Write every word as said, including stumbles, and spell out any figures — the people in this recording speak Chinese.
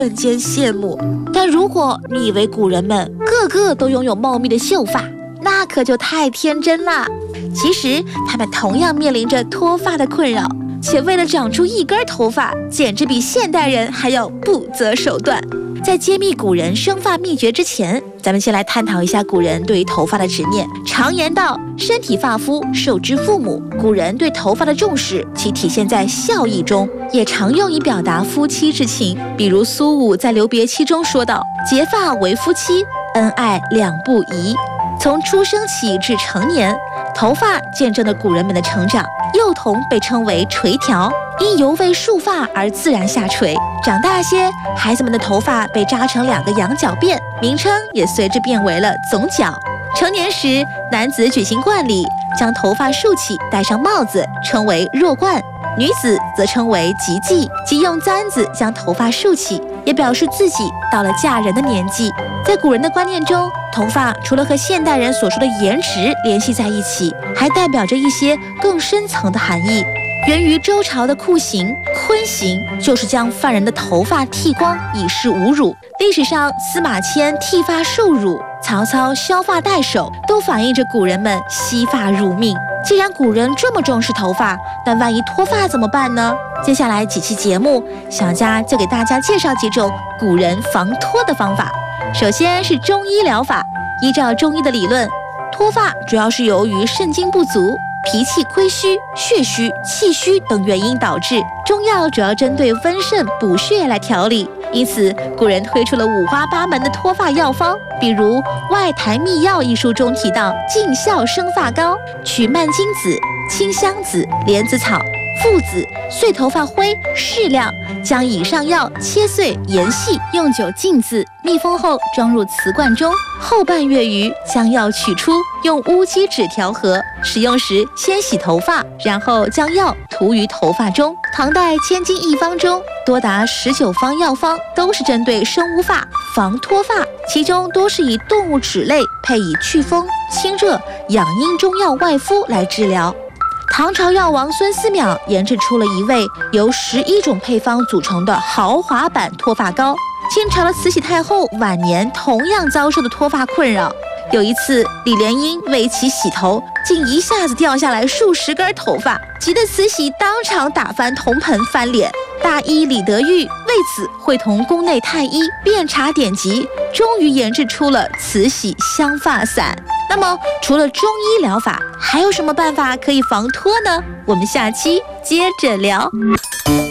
瞬间羡慕。但如果你以为古人们个个都拥有茂密的秀发，那可就太天真了。其实他们同样面临着脱发的困扰，且为了长出一根头发，简直比现代人还要不择手段。在揭秘古人生发秘诀之前，咱们先来探讨一下古人对于头发的执念。常言道，身体发肤受之父母。古人对头发的重视，其体现在孝义中，也常用以表达夫妻之情。比如苏武在留别期中说道：“结发为夫妻，恩爱两不疑。”从出生起至成年，头发见证了古人们的成长。幼童被称为垂髫，因犹未束发而自然下垂。长大些，孩子们的头发被扎成两个羊角辫，名称也随之变为了总角。成年时，男子举行冠礼，将头发束起，戴上帽子，称为弱冠；女子则称为及髻，即用簪子将头发束起，也表示自己到了嫁人的年纪。在古人的观念中，头发除了和现代人所说的颜值联系在一起，还代表着一些更深层的含义。源于周朝的酷刑坤刑，就是将犯人的头发剃光以示侮辱。历史上司马迁剃发受辱，曹操削发代首，都反映着古人们惜发如命。既然古人这么重视头发，那万一脱发怎么办呢？接下来几期节目，小佳就给大家介绍几种古人防脱的方法。首先是中医疗法。依照中医的理论，脱发主要是由于肾精不足、脾气亏虚、血虚、气虚等原因导致。中药主要针对温肾补血来调理，因此古人推出了五花八门的脱发药方。比如《外台秘药》一书中提到尽孝生发膏，取蔓荆子、清香子、莲子草、附子、碎头发灰适量，将以上药切碎研细，用酒浸渍，密封后装入瓷罐中，后半月余将药取出，用乌鸡纸调和。使用时先洗头发，然后将药涂于头发中。唐代《千金一方》中多达十九方药方都是针对生乌发、防脱发，其中多是以动物脂类配以祛风、清热、养阴中药外敷来治疗。唐朝药王孙思邈研制出了一味由十一种配方组成的豪华版脱发膏。清朝的慈禧太后晚年同样遭受的脱发困扰。有一次，李莲英为其洗头，竟一下子掉下来数十根头发，急得慈禧当场打翻铜盆翻脸。大医李德裕为此会同宫内太医遍查典籍，终于研制出了慈禧香发散。那么，除了中医疗法，还有什么办法可以防脱呢？我们下期接着聊。